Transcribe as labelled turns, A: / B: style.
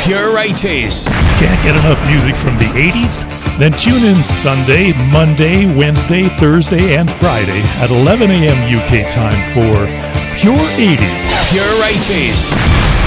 A: Pure 80s.
B: Can't get enough music from the 80s? Then tune in Sunday, Monday, Wednesday, Thursday, and Friday at 11 a.m. UK time for Pure 80s.
A: Pure 80s.